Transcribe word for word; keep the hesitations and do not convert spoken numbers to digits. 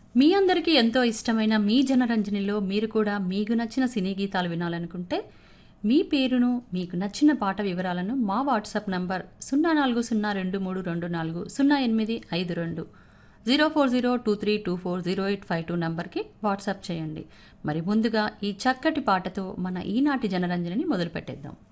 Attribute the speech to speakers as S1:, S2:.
S1: మీ అందరికీ ఎంతో ఇష్టమైన మీ జనరంజనిలో మీరు కూడా మీకు నచ్చిన సినీ గీతాలు వినాలనుకుంటే మీ పేరును మీకు నచ్చిన పాట వివరాలను మా వాట్సాప్ నంబర్ సున్నా నాలుగు సున్నా రెండు మూడు రెండు నాలుగు సున్నా ఎనిమిది ఐదు రెండు zero four zero two three two four zero eight five two నంబర్కి వాట్సాప్ చేయండి. మరి ముందుగా ఈ చక్కటి పాటతో మన ఈనాటి జనరంజనిని మొదలు పెట్టేద్దాం.